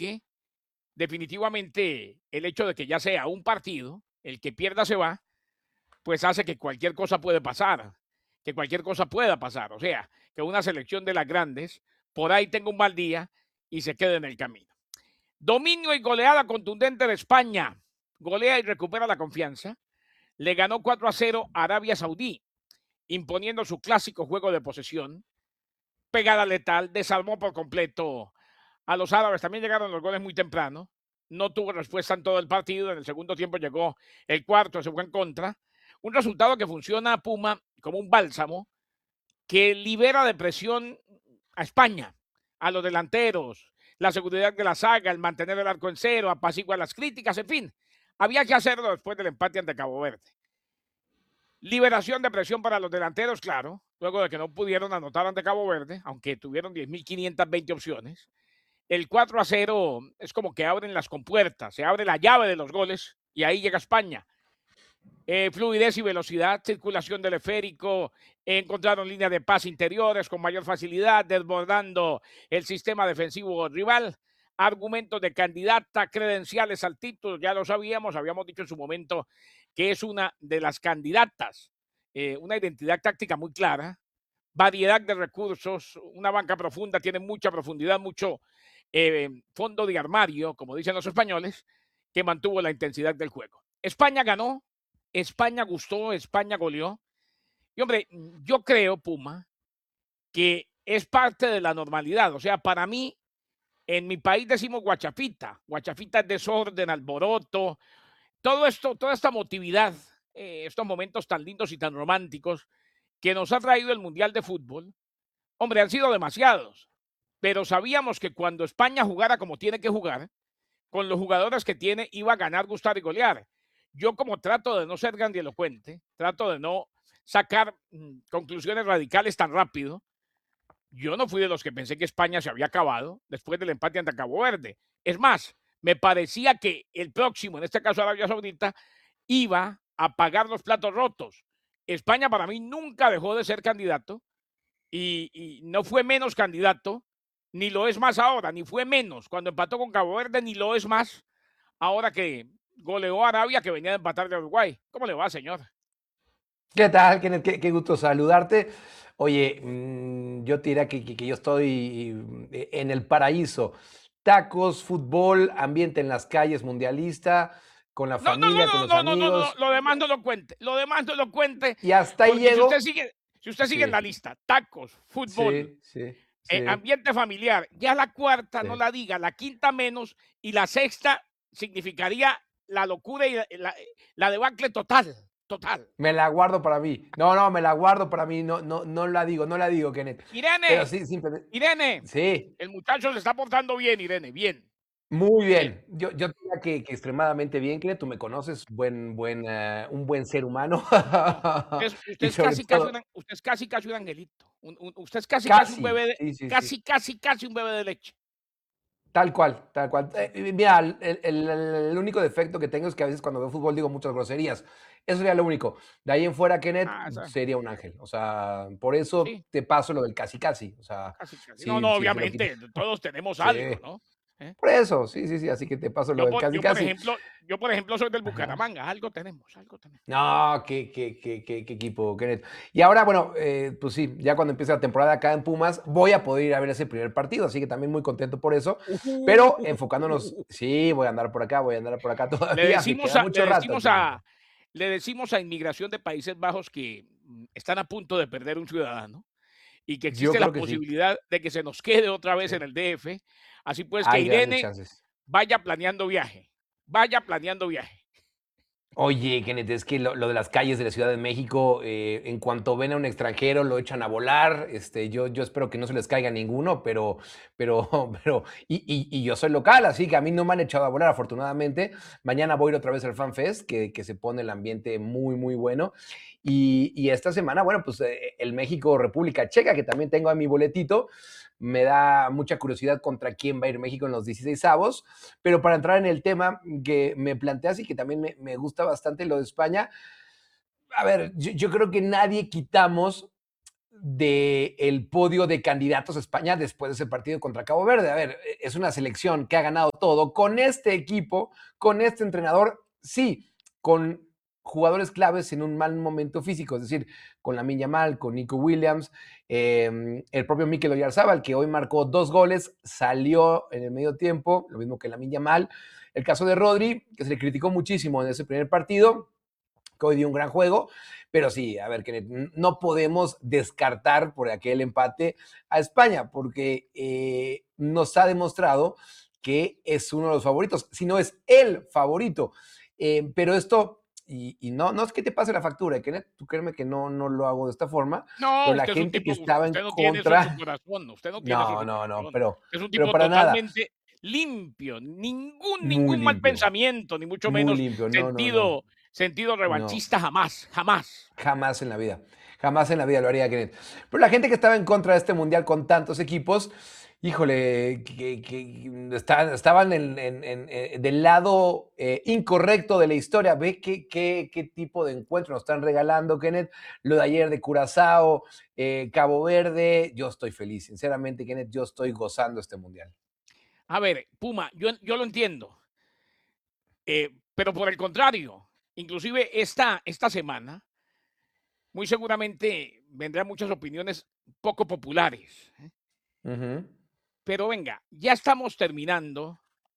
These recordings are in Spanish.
porque definitivamente el hecho de que ya sea un partido, el que pierda se va, pues hace que cualquier cosa puede pasar, que cualquier cosa pueda pasar. O sea, que una selección de las grandes por ahí tenga un mal día y se quede en el camino. Dominio y goleada contundente de España. Golea y recupera la confianza. Le ganó 4-0 a Arabia Saudí, imponiendo su clásico juego de posesión. Pegada letal, desarmó por completo a los árabes. También llegaron los goles muy temprano. No tuvo respuesta en todo el partido. En el segundo tiempo llegó el cuarto, se fue en contra. Un resultado que funciona a Puma como un bálsamo que libera de presión a España, a los delanteros, la seguridad de la saga, el mantener el arco en cero, apacigua las críticas, en fin. Había que hacerlo después del empate ante Cabo Verde. Liberación de presión para los delanteros, claro, luego de que no pudieron anotar ante Cabo Verde, aunque tuvieron 10.520 opciones. El 4-0 es como que abren las compuertas, se abre la llave de los goles y ahí llega España. Fluidez y velocidad, circulación del esférico, encontraron líneas de pase interiores con mayor facilidad, desbordando el sistema defensivo rival. Argumentos de candidata, credenciales al título, ya lo sabíamos, habíamos dicho en su momento que es una de las candidatas, una identidad táctica muy clara, variedad de recursos, una banca profunda, tiene mucha profundidad, mucho fondo de armario, como dicen los españoles, que mantuvo la intensidad del juego. España ganó, España gustó, España goleó. Y hombre, yo creo, Puma, que es parte de la normalidad. O sea, para mí, en mi país decimos guachafita. Guachafita es desorden, alboroto, todo esto, toda esta motividad, estos momentos tan lindos y tan románticos que nos ha traído el Mundial de Fútbol. Hombre, han sido demasiados. Pero sabíamos que cuando España jugara como tiene que jugar, con los jugadores que tiene, iba a ganar, gustar y golear. Yo como trato de no ser grandilocuente, trato de no sacar conclusiones radicales tan rápido, yo no fui de los que pensé que España se había acabado después del empate ante Cabo Verde. Es más, me parecía que el próximo, en este caso Arabia Saudita, iba a pagar los platos rotos. España para mí nunca dejó de ser candidato y no fue menos candidato, ni lo es más ahora, ni fue menos cuando empató con Cabo Verde, ni lo es más ahora que goleó a Arabia, que venía de empatar de Uruguay. ¿Cómo le va, señor? ¿Qué tal, Kenneth? Qué gusto saludarte. Oye, yo te diría que yo estoy en el paraíso. Tacos, fútbol, ambiente en las calles mundialista, con la No, no, familia, con no, los no, no, no, no, no, amigos. lo demás no lo cuente, lo demás no lo cuente, Y hasta ahí porque llego. si usted sigue en la Sí, lista, tacos, fútbol, sí, sí, sí, ambiente familiar, ya la cuarta no sí. la diga, la quinta menos, y la sexta significaría la locura y la debacle total, total. Me la guardo para mí. No, no, me la guardo para mí. No, no, no la digo, Kenneth. Pero Irene, sí, simplemente. Irene, Sí, el muchacho se está portando bien, Irene, bien, muy bien. bien. Yo diría que extremadamente bien, Kenneth. Tú me conoces, un buen ser humano. Usted Y es sobre casi, casi todo una, usted es casi, casi un angelito. Usted es casi, casi un casi, bebé, sí, sí, sí. casi, casi, casi un bebé de leche. Tal cual, tal cual. Sí. Mira, el único defecto que tengo es que a veces cuando veo fútbol digo muchas groserías. Eso sería lo único. De ahí en fuera, Kenneth, Ah, sería un ángel. O sea, por eso sí, te paso lo del casi casi. O sea, casi, casi. No, sí, no, sí, se lo quito. obviamente, todos tenemos Sí, algo, ¿no? ¿Eh? por eso, sí, sí, sí. Así que te paso lo del casi casi. Yo, por ejemplo, soy del Ajá. Bucaramanga, algo tenemos, algo tenemos. No, qué equipo, Kenneth. Y ahora, bueno, pues sí, ya cuando empiece la temporada acá en Pumas, voy a poder ir a ver ese primer partido, así que también muy contento por eso. Pero enfocándonos, sí, voy a andar por acá Le todavía, me decimos queda a, mucho rato, Kenneth. le decimos a Inmigración de Países Bajos que están a punto de perder un ciudadano y que Yo existe la creo que sí, posibilidad de que se nos quede otra vez en sí. el DF. Así pues, que Hay grandes Irene chances. vaya planeando viaje, vaya planeando viaje. Oye, Kenneth, es que lo de las calles de la Ciudad de México, en cuanto ven a un extranjero, lo echan a volar. Yo espero que no se les caiga ninguno, pero, y yo soy local, así que a mí no me han echado a volar, afortunadamente. Mañana voy a ir otra vez al Fan Fest, que se pone el ambiente muy, muy bueno. Y esta semana, bueno, pues el México-República Checa, que también tengo a mi boletito, me da mucha curiosidad contra quién va a ir México en los 16avos. Pero para entrar en el tema que me planteas y que también me gusta bastante lo de España, a ver, yo creo que nadie quitamos del podio de candidatos a España después de ese partido contra Cabo Verde. A ver, es una selección que ha ganado todo con este equipo, con este entrenador, sí, con jugadores claves en un mal momento físico, es decir, con Lamine Yamal, con Nico Williams, el propio Mikel Oyarzabal, que hoy marcó 2 goles, salió en el medio tiempo, lo mismo que Lamine Yamal. El caso de Rodri, que se le criticó muchísimo en ese primer partido, que hoy dio un gran juego, pero sí, a ver, que no podemos descartar por aquel empate a España, porque nos ha demostrado que es uno de los favoritos, si no es el favorito. Pero esto, y no es que te pase la factura, Kenneth, tú créeme que no lo hago de esta forma, No, pero la usted es un gente que tipo, estaba en usted no tiene eso en su contra, corazón, usted no tiene eso en no, su no, no, corazón. Es un pero tipo para nada, totalmente limpio, muy ningún mal limpio, pensamiento, ni mucho muy menos limpio, no, no, no, sentido no. revanchista, jamás, jamás. Jamás en la vida. Jamás en la vida lo haría Kenneth. Pero la gente que estaba en contra de este mundial con tantos equipos, híjole, estaban del lado incorrecto de la historia. Ve qué tipo de encuentro nos están regalando, Kenneth. Lo de ayer de Curazao, Cabo Verde. Yo estoy feliz, sinceramente, Kenneth. Yo estoy gozando este mundial. A ver, Puma, yo lo entiendo, pero por el contrario, inclusive esta semana, muy seguramente vendrán muchas opiniones poco populares, ¿eh? Ujú. Pero venga, ya estamos terminando.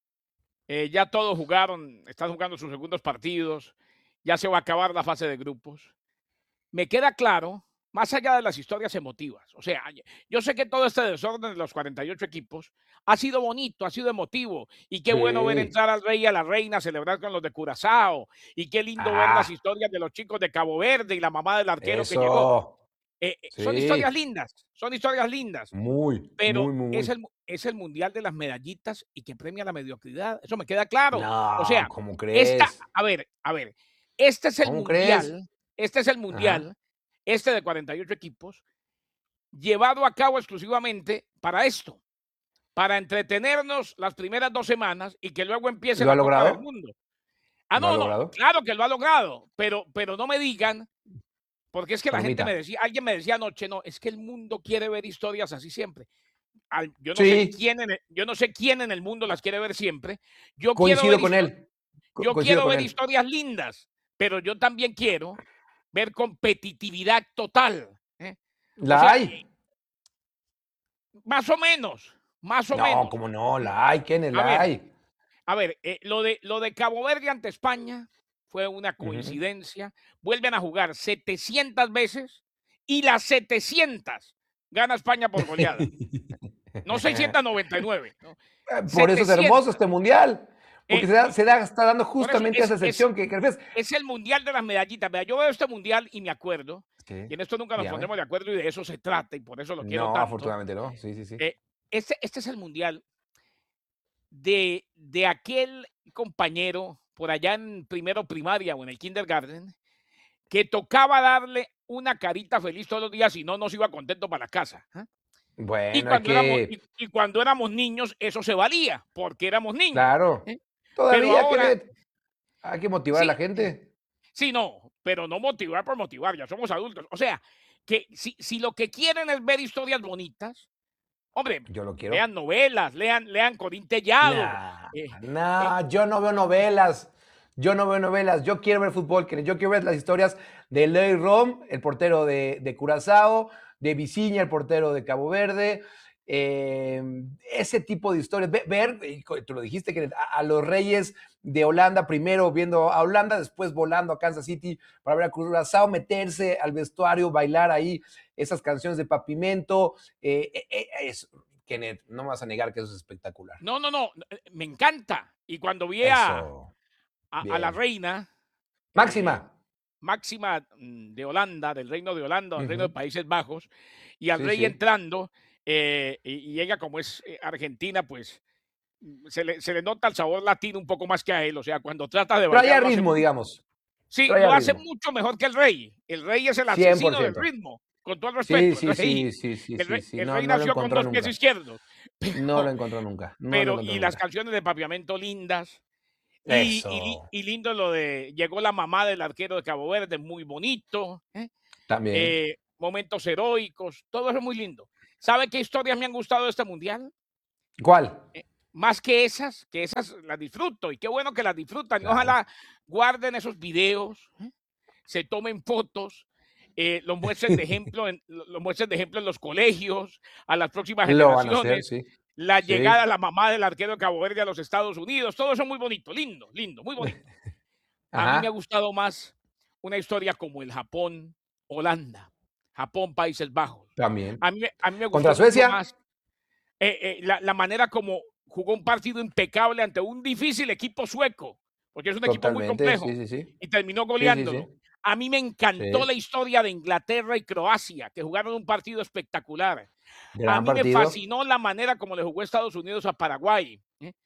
Ya todos jugaron, están jugando sus segundos partidos, ya se va a acabar la fase de grupos. Me queda claro, más allá de las historias emotivas, o sea, yo sé que todo este desorden de los 48 equipos ha sido bonito, ha sido emotivo, y qué bueno ver Sí. entrar al rey y a la reina, celebrar con los de Curazao, y qué lindo ver las Ah, historias de los chicos de Cabo Verde y la mamá del arquero que llegó. eso. Sí. Son historias lindas, Muy, pero muy, muy, muy. es el mundial de las medallitas y que premia la mediocridad, eso me queda claro. O No, sea, ¿cómo esta crees? a ver, este es el ¿Cómo crees? mundial este es el Ajá. mundial, este de 48 equipos, llevado a cabo exclusivamente para esto, para entretenernos las primeras 2 semanas y que luego empiece ¿Lo ha la Copa del logrado? Mundo. ¿Lo ha No, logrado? claro que lo ha logrado, pero no me digan, porque es que la gente Palomita. me decía, alguien me decía anoche: "No, es que el mundo quiere ver historias así siempre". Sí, Yo no sé quién en el mundo las quiere ver siempre. Yo quiero coincido ver con él. yo Coincido quiero con ver él. historias lindas, pero yo también quiero ver competitividad total, ¿eh? O ¿La sea, hay? más o menos, más o No, menos. cómo no, Mm, la hay, Kenneth, a la ver, hay. lo de Cabo Verde ante España fue una Ujú. coincidencia. Vuelven a jugar 700 veces y las 700 gana España por goleada. No 699, ¿no? Por eso es hermoso 700. este mundial, porque Eh, está dando por eso justamente esa excepción que refieres. es el mundial de las medallitas. Vea, yo veo este mundial y me acuerdo, Sí, y en esto nunca nos dígame. pondremos de acuerdo y de eso se trata y por eso lo quiero No, tanto. afortunadamente no. Sí, sí, sí. Eh, este es el mundial de aquel compañero por allá en primero primaria o en el kindergarten que tocaba darle una carita feliz todos los días y no nos iba contento para la casa. ¿Ah? Bueno, hay que Y cuando éramos niños eso se valía porque éramos niños. claro. ¿Eh? Pero Todavía, ahora, Kenneth, hay que motivar a la sí, gente. sí, no, pero no motivar por motivar, ya somos adultos. O sea, que si lo que quieren es ver historias bonitas, hombre, Yo lo quiero. vean novelas, lean Corín Tellado. No, Eh, no, yo no veo novelas. Yo no veo novelas. Yo quiero ver fútbol. Yo quiero ver las historias de Ley Rom, el portero de Curazao, de Visiña, el portero de Cabo Verde. Ese tipo de historias. Ver, tú lo dijiste, que a los Reyes de Holanda, primero viendo a Holanda, después volando a Kansas City para ver a Curazao, meterse al vestuario, bailar ahí esas canciones de Papimento. Es, Kenneth, no me vas a negar que eso es espectacular. no, me encanta. Y cuando vi Eso, a la bien. reina, Máxima. eh, máxima de Holanda, del Reino de Holanda, del Reino de Ujú. Países Bajos, y al Sí, rey sí. entrando, y ella como es argentina, pues se le nota el sabor latino un poco más que a él, o sea, cuando trata de bailar Traía lo hace ritmo, mucho. digamos. Sí, Traía lo hace ritmo. mucho mejor que el rey. El rey es el cien por asesino del ciento ritmo, con todo el Sí, respeto. sí, sí, sí, sí, sí, sí. El No, rey no lo nació con encontró 2 pies nunca. izquierdos, No lo pero encontró nunca. No lo encontró y las nunca. canciones de Papiamento lindas, Eso. y lindo lo de llegó la mamá del arquero de Cabo Verde, muy bonito, ¿eh? También. momentos heroicos, todo eso es muy lindo. ¿Sabe qué historias me han gustado de este mundial? ¿Cuál? Más que esas las disfruto y qué bueno que las disfrutan y Claro. ojalá guarden esos videos, se tomen fotos, los muestren de ejemplo los muestren de ejemplo en los colegios, a las próximas Lo van a hacer, generaciones, sí. la llegada Sí. a la mamá del arquero de Cabo Verde a los Estados Unidos, todo eso muy bonito, lindo, lindo, muy bonito. A mí me ha Ajá, gustado más una historia como el Japón-Holanda, Japón-Países Bajos. también. A mí me ¿Contra gustó mucho Suecia? más la manera como jugó un partido impecable ante un difícil equipo sueco, porque es un equipo muy Totalmente, sí, complejo, sí, sí. y terminó Sí, sí, sí. goleándolo. A mí me encantó Sí. la historia de Inglaterra y Croacia, que jugaron un partido espectacular. A Gran mí me partido. fascinó la manera como le jugó Estados Unidos a Paraguay.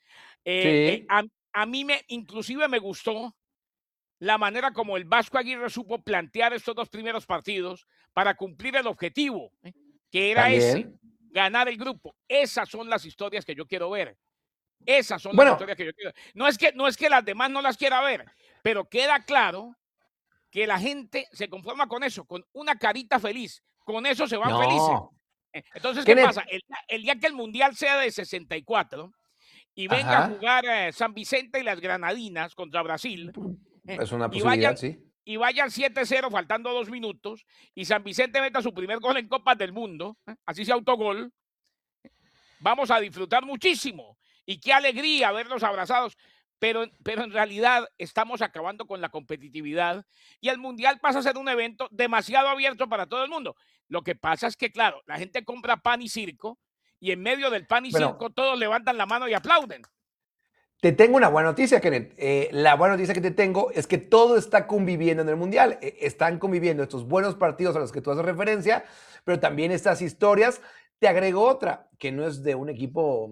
Eh, eh, Sí, a, a mí inclusive me gustó la manera como el Vasco Aguirre supo plantear estos dos primeros partidos para cumplir el objetivo, que era ese, también. ganar el grupo. Esas son las historias que yo quiero ver. Esas son las Bueno, historias que yo quiero ver. No es que las demás no las quiera ver, pero queda claro que la gente se conforma con eso, con una carita feliz. Con eso se van felices. no. Entonces, ¿qué Kenneth, pasa? El día que el Mundial sea de 64 y venga a ajá, jugar San Vicente y las Granadinas contra Brasil, es una y vayan posibilidad, sí. 7-0 faltando 2 minutos y San Vicente meta su primer gol en Copas del Mundo, así sea autogol, vamos a disfrutar muchísimo. Y qué alegría verlos abrazados. Pero en realidad estamos acabando con la competitividad y el Mundial pasa a ser un evento demasiado abierto para todo el mundo. Lo que pasa es que, claro, la gente compra pan y circo y en medio del pan y Bueno, circo todos levantan la mano y aplauden. te tengo una buena noticia, Kenneth. La buena noticia que te tengo es que todo está conviviendo en el Mundial. Están conviviendo estos buenos partidos a los que tú haces referencia, pero también estas historias. Te agrego otra, que no es de un equipo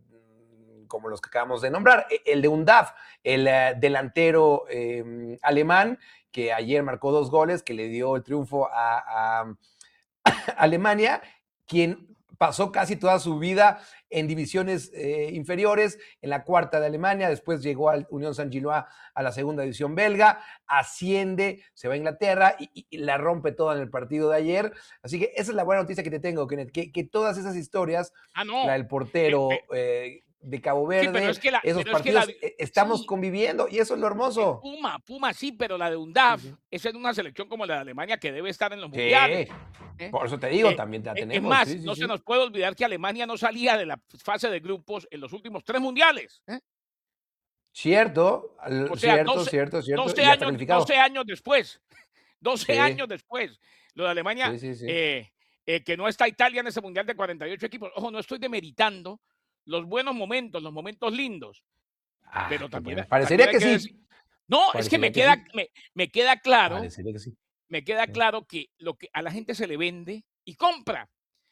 como los que acabamos de nombrar, el de UNDAF, el delantero alemán, que ayer marcó 2 goles, que le dio el triunfo a Alemania, quien pasó casi toda su vida en divisiones inferiores, en la cuarta de Alemania, después llegó al Unión Saint-Gilloise a la segunda división belga, asciende, se va a Inglaterra y la rompe toda en el partido de ayer. Así que esa es la buena noticia que te tengo, Kenneth, que todas esas historias, Ah, la no. del portero de Cabo Sí, pero Verde, esos es que la, partidos, estamos sí, conviviendo y eso es lo hermoso. Puma sí, pero la de Sí, UNDAF, sí. esa es una selección como la de Alemania que debe estar en los mundiales. Sí, ¿eh? por eso te digo, también la Es tenemos. más, Sí, sí, no se sí. nos puede olvidar que Alemania no salía de la fase de grupos en los últimos 3 mundiales. Cierto, O sea, cierto, cierto, cierto. 12 Y ya está años, calificado. 12 años después, 12 Sí, años después, lo de Alemania, sí, sí, sí. que no está Italia en ese mundial de 48 equipos. Ojo, no estoy demeritando los buenos momentos, los momentos lindos, Ah, pero qué también, bueno. también Parecería hay que que decir, sí. no, es que Parecería que sí. me queda claro, Parecería que sí. me queda Sí. claro que lo que a la gente se le vende y compra.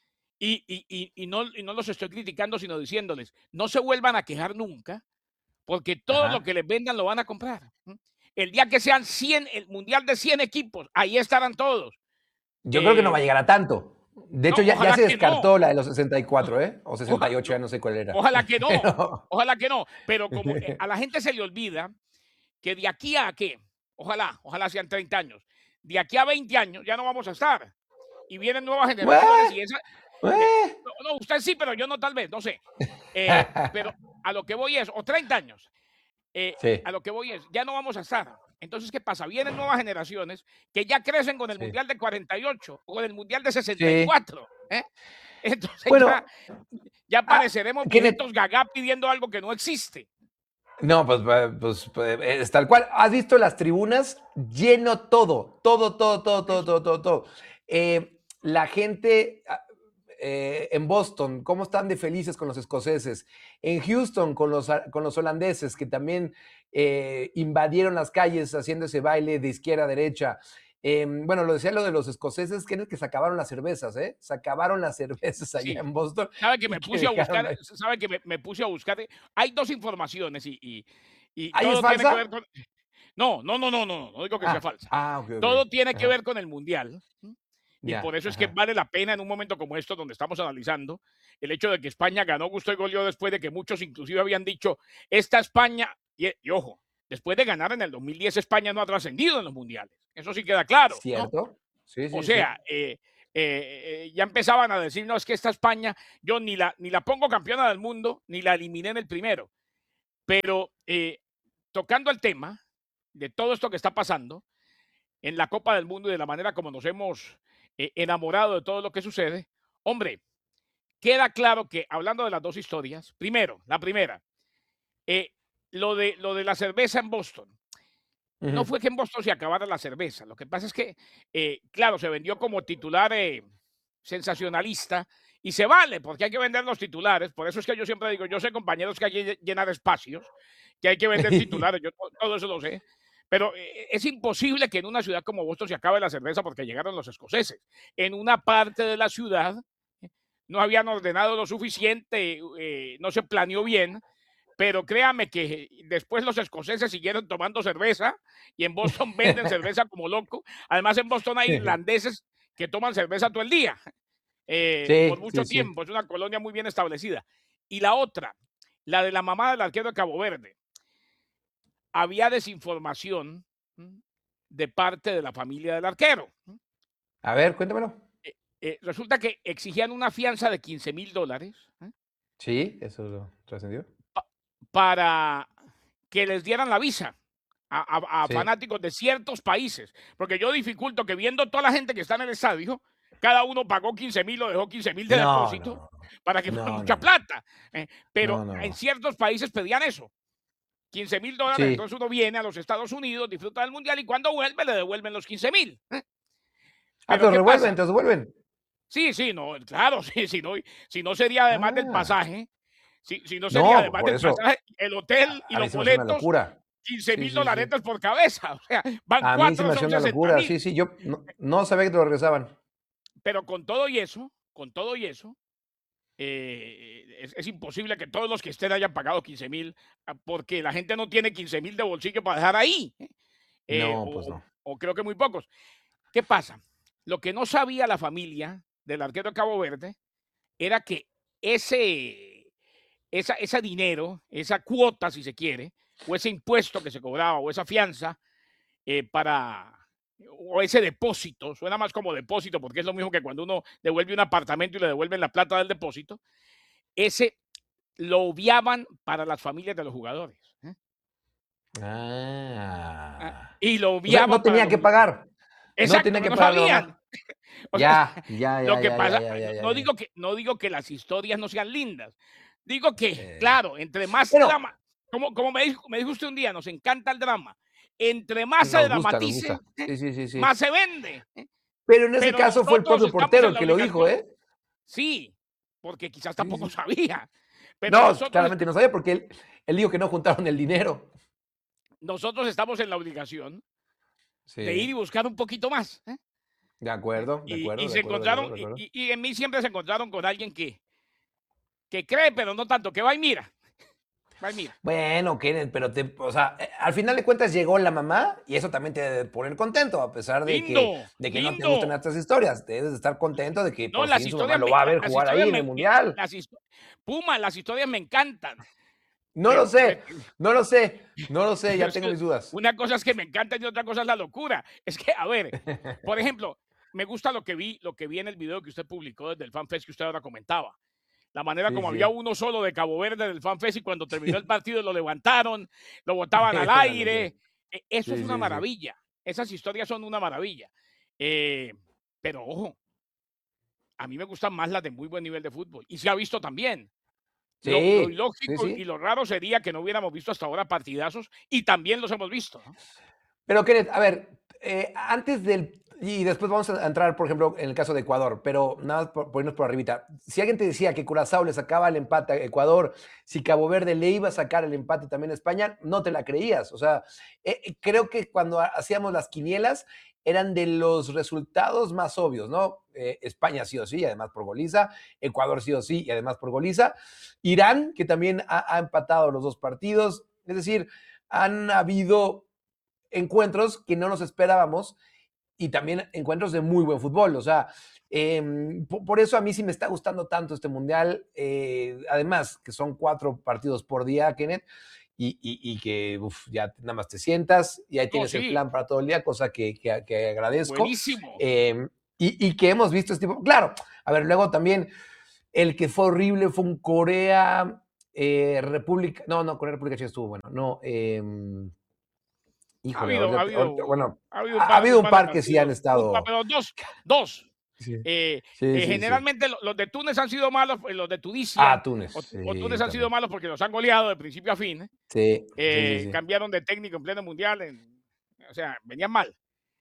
Y no los estoy criticando, sino diciéndoles, no se vuelvan a quejar nunca, porque todo lo Ajá. que les vendan lo van a comprar. El día que sean 100, el mundial de 100 equipos, ahí estarán todos. Yo creo que no Eh, va a llegar a tanto. De no, hecho, ya ojalá se que no. descartó la de los 64, ¿eh? O Oja- 68, no, ya no sé cuál era. ojalá que no. Pero Ojalá que no. Pero como a la gente se le olvida que de aquí a qué, ojalá sean 30 años, de aquí a 20 años ya no vamos a estar. Y vienen nuevas generaciones ¡Bue! y esa, ¡Bue! no, usted sí, pero yo no tal vez, no sé. Pero a lo que voy es, o 30 años, Sí, a lo que voy es, ya no vamos a estar. Entonces, ¿qué pasa? Vienen nuevas generaciones que ya crecen con el sí, Mundial de 48 o con el Mundial de sí. 64. Entonces Bueno, ya ah, pareceremos Kenneth, viejitos gaga pidiendo algo que no existe. no, pues, es tal cual. ¿Has visto las tribunas? Lleno todo, todo, todo, todo, todo, Eso. todo, todo, todo. La gente en Boston, ¿cómo están de felices con los escoceses? En Houston, con los holandeses, que también invadieron las calles haciendo ese baile de izquierda a derecha. Bueno, lo decía lo de los escoceses, que se acabaron las cervezas, ¿eh? Se acabaron las cervezas allá Sí. en Boston Sabe que y me que puse a dejaron buscar, ahí. sabe que me puse a buscar. Hay dos informaciones y ¿Ahí es todo tiene que falsa? ver con. No digo que sea falsa. Ok, ok. Todo tiene que Ajá. ver con el mundial. Y por Ya, eso es que ajá. vale la pena en un momento como esto, donde estamos analizando el hecho de que España ganó, gustó y goleó después de que muchos inclusive habían dicho, esta España, y ojo, después de ganar en el 2010, España no ha trascendido en los mundiales. Eso sí queda claro, ¿no? ¿Cierto? Sí, O sí, sea, sí. ya empezaban a decir, no, es que esta España, yo ni la pongo campeona del mundo, ni la eliminé en el primero. Pero tocando el tema de todo esto que está pasando en la Copa del Mundo y de la manera como nos hemos enamorado de todo lo que sucede, hombre, queda claro que hablando de las dos historias, primero, la primera, eh, lo de la cerveza en Boston. No Ujú. fue que en Boston se acabara la cerveza. Lo que pasa es que, claro, se vendió como titular sensacionalista y se vale porque hay que vender los titulares. Por eso es que yo siempre digo, yo sé, compañeros, que hay que llenar espacios, que hay que vender titulares. Yo todo eso lo sé. Pero es imposible que en una ciudad como Boston se acabe la cerveza porque llegaron los escoceses. En una parte de la ciudad no habían ordenado lo suficiente, no se planeó bien, pero créame que después los escoceses siguieron tomando cerveza y en Boston venden cerveza como loco. Además, en Boston hay irlandeses que toman cerveza todo el día, por Sí, mucho sí, sí. tiempo. Es una colonia muy bien establecida. Y la otra, la de la mamá del arquero de Cabo Verde. Había desinformación de parte de la familia del arquero. A ver, cuéntamelo. Resulta que exigían una fianza de $15,000 Sí, eso lo trascendió. para que les dieran la visa a Sí. fanáticos de ciertos países. Porque yo dificulto que viendo toda la gente que está en el estadio, cada uno pagó 15,000 o dejó 15,000 de No, depósito no, para que fuera no, mucha no, no, plata. Pero no, no, en no. ciertos países pedían eso. $15,000, Sí. entonces uno viene a los Estados Unidos, disfruta del Mundial y cuando vuelve le devuelven los 15,000. Ah, te Pero los ¿qué revuelven, pasa? te los devuelven. Sí, sí, no, claro, sí, si no sería además del Ah, pasaje, si no sería no, además por del eso, pasaje, el hotel y a mí los se me hace una boletos, locura. quince Sí, mil sí, sí. dolaretes por cabeza, o sea, van A mí se cuatro, me hacía son una sesenta locura. Sí, mil. sí, yo no sabía que te lo regresaban. Pero con todo y eso, es imposible que todos los que estén hayan pagado 15,000, porque la gente no tiene 15,000 de bolsillo para dejar ahí, No, pues no. o creo que muy pocos. ¿Qué pasa? Lo que no sabía la familia del arquero de Cabo Verde era que ese, ese dinero, esa cuota, si se quiere, o ese impuesto que se cobraba, o esa fianza, para, o ese depósito, suena más como depósito, porque es lo mismo que cuando uno devuelve un apartamento y le devuelven la plata del depósito, ese lo obviaban para las familias de los jugadores. Ah. Y lo O sea, no obviaban para tenía los que jugadores. pagar. No Exacto, tenía que que no pagar la sabían. mamá. O sea, Ya, ya, lo ya, que ya, ya, pasa, ya, ya, no ya, ya. digo que las historias no sean lindas. Digo que, Eh, claro, entre más bueno, drama, como me dijo usted un día, nos encanta el drama. Entre más se nos gusta, nos gusta. dramatice, Sí, sí, sí, sí. más se vende. Pero en ese Pero caso fue el nosotros propio estamos portero en el la que lo dijo, obligación. ¿eh? Sí, porque quizás Sí, tampoco sí. sabía, pero No, claramente no sabía porque él dijo que no juntaron el dinero. nosotros estamos en la obligación de ir y Sí, buscar un poquito más. de acuerdo, de Y acuerdo, de se acuerdo, de acuerdo, encontraron, de acuerdo. y en mí siempre se encontraron con alguien que cree, pero no tanto, que va y mira, va y mira. Bueno, Kenneth, pero o sea, al final de cuentas llegó la mamá y eso también te debe poner contento, a pesar de Lindo, de que no te lindo. gustan estas historias. Debes de estar contento de que No, por fin su mamá lo va a ver las jugar historias ahí en el Mundial. Puma, las historias me encantan, No lo pero sé, no lo sé, no lo sé, pero ya es tengo que mis dudas. una cosa es que me encantan y otra cosa es la locura. Es que, a ver, por ejemplo, me gusta lo que vi en el video que usted publicó desde el FanFest que usted ahora comentaba. La manera Sí, como había sí. uno solo de Cabo Verde del FanFest y cuando terminó el partido lo levantaron, lo botaban al Una locura. aire. Eso es Sí, una sí, sí. maravilla. Esas historias son una maravilla. Eh, pero ojo, a mí me gustan más las de muy buen nivel de fútbol. Y se ha visto también. Lo Sí, sí, ilógico y sí. lo raro sería que no hubiéramos visto hasta ahora partidazos y también los hemos visto, ¿no? Pero Kenneth, a ver, antes del y después vamos a entrar, por ejemplo, en el caso de Ecuador, pero nada más por irnos por arribita. Si alguien te decía que Curazao le sacaba el empate a Ecuador, si Cabo Verde le iba a sacar el empate también a España, no te la creías. O sea, creo que cuando hacíamos las quinielas eran de los resultados más obvios, ¿no? España sí o sí, además por goliza. Ecuador sí o sí, y además por goliza. Irán, que también ha empatado los dos partidos. Es decir, han habido encuentros que no nos esperábamos y también encuentros de muy buen fútbol. O sea, por eso a mí sí me está gustando tanto este mundial. Además, que son 4 partidos por día, Kenneth, y que ya nada más te sientas y ahí No, tienes el sí, plan para todo el día, cosa que agradezco. buenísimo. Eh, y que hemos visto este tipo. Claro, a ver, luego también el que fue horrible fue un Corea República. No, Corea República sí estuvo bueno. No, Ha híjole, habido, ha ahorita, habido, bueno, ha habido ha habido un un par de par que sí han partidos, estado. pero dos. Sí, sí. Generalmente los de Túnez han sido malos, los de Tunisia Túnez, o sí, Túnez han sido también. malos porque los han goleado de principio a fin. Sí. Cambiaron de técnico en pleno mundial, o sea, venían mal.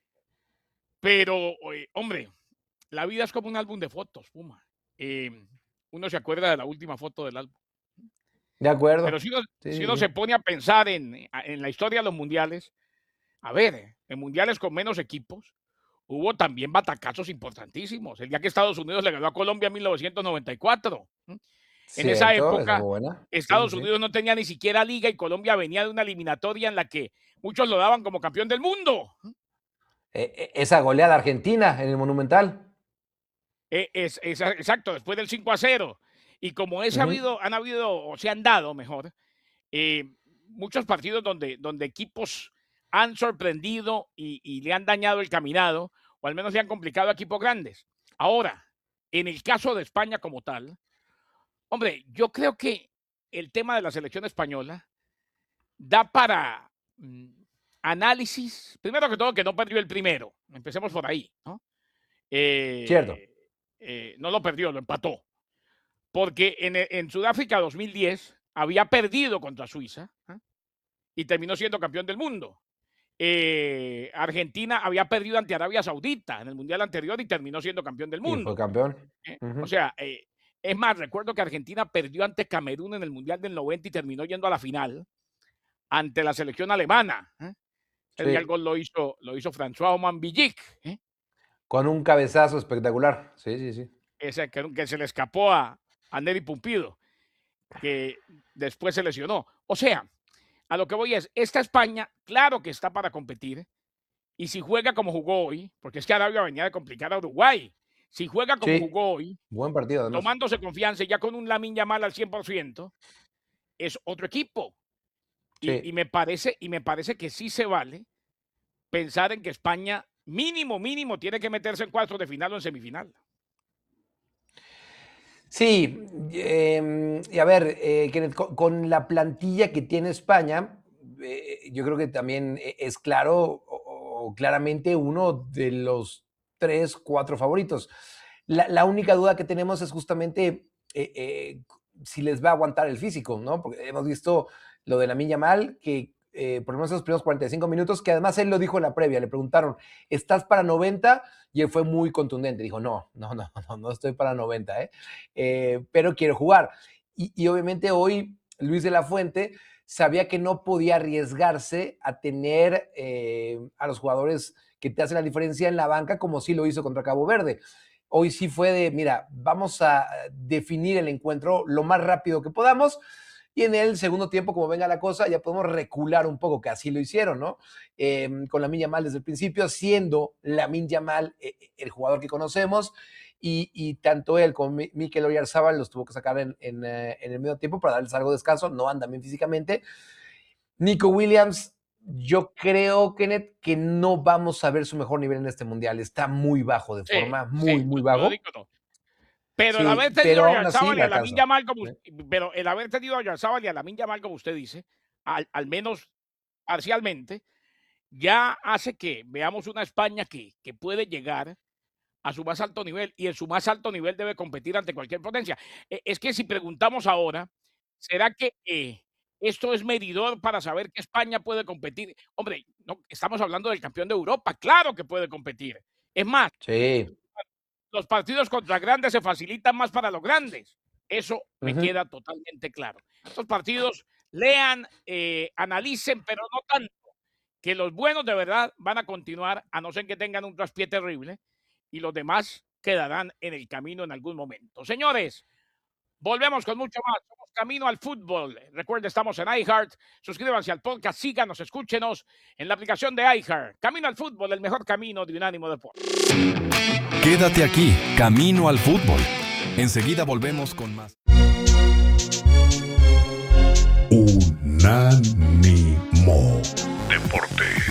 Pero, hombre, la vida es como un álbum de fotos, Puma. Uno se acuerda de la última foto del álbum. De acuerdo. Pero si uno Sí. se pone a pensar en la historia de los mundiales, a ver, en mundiales con menos equipos, hubo también batacazos importantísimos. El día que Estados Unidos le ganó a Colombia en 1994. En esa Cierto, esa época, fue buena. Estados Sí. Unidos no tenía ni siquiera liga y Colombia venía de una eliminatoria en la que muchos lo daban como campeón del mundo. Esa goleada argentina en el Monumental. Exacto, después del 5-0. Y como han habido, o se han dado mejor, muchos partidos donde equipos han sorprendido y le han dañado el caminado, o al menos le han complicado a equipos grandes. Ahora, en el caso de España como tal, hombre, yo creo que el tema de la selección española da para análisis. Primero que todo, que no perdió el primero. Empecemos por ahí, ¿no? Cierto. No lo perdió, lo empató. Porque en Sudáfrica 2010 había perdido contra Suiza y terminó siendo campeón del mundo. Argentina había perdido ante Arabia Saudita en el mundial anterior y terminó siendo campeón del Y fue mundo. campeón. O sea, es más, recuerdo que Argentina perdió ante Camerún en el mundial del 90 y terminó yendo a la final ante la selección alemana. El gol lo hizo François Oman-Villic. Con un cabezazo espectacular. Sí. Ese que se le escapó a Neri Pumpido, que después se lesionó. O sea, a lo que voy es, esta España, claro que está para competir, y si juega como jugó hoy, porque es que Arabia venía de complicar a Uruguay, si juega como jugó hoy, buen partido además, tomándose confianza y ya con un Lamine Yamal al 100%, es otro equipo. Y me parece que sí se vale pensar en que España mínimo tiene que meterse en cuartos de final o en semifinal. Sí, y a ver, Kenneth, con la plantilla que tiene España, yo creo que también es claro, o claramente uno de los 3, 4 favoritos. La única duda que tenemos es justamente si les va a aguantar el físico, ¿no? Porque hemos visto lo de Lamine Yamal, que por lo menos esos primeros 45 minutos, que además él lo dijo en la previa, le preguntaron, ¿estás para 90? Y él fue muy contundente, dijo, no estoy para 90, pero quiero jugar. Y obviamente hoy Luis de la Fuente sabía que no podía arriesgarse a tener a los jugadores que te hacen la diferencia en la banca, como sí lo hizo contra Cabo Verde. Hoy sí fue de, mira, vamos a definir el encuentro lo más rápido que podamos, y en el segundo tiempo, como venga la cosa, ya podemos recular un poco, que así lo hicieron, ¿no? Con Lamine Yamal desde el principio, siendo Lamine Yamal el jugador que conocemos, y tanto él como Mikel Oyarzabal los tuvo que sacar en el medio tiempo para darles algo de descanso, no andan bien físicamente. Nico Williams, yo creo, Kenneth, que no vamos a ver su mejor nivel en este mundial, está muy bajo de forma, muy bajo. Pero el haber tenido a Oyarzabal y a Lamine Yamal como usted dice, al menos parcialmente, ya hace que veamos una España que puede llegar a su más alto nivel, y en su más alto nivel debe competir ante cualquier potencia. Es que si preguntamos ahora, ¿será que esto es medidor para saber que España puede competir? Hombre, no, estamos hablando del campeón de Europa, claro que puede competir. Es más, los partidos contra grandes se facilitan más para los grandes. Eso me queda totalmente claro. Estos partidos lean, analicen, pero no tanto, que los buenos de verdad van a continuar, a no ser que tengan un traspié terrible, y los demás quedarán en el camino en algún momento. Señores, volvemos con mucho más. Somos Camino al Fútbol. Recuerden, estamos en iHeart. Suscríbanse al podcast, síganos, escúchenos en la aplicación de iHeart. Camino al Fútbol, el mejor camino de Unánimo Deportes. Quédate aquí, Camino al Fútbol. Enseguida volvemos con más. Unánimo Deportes.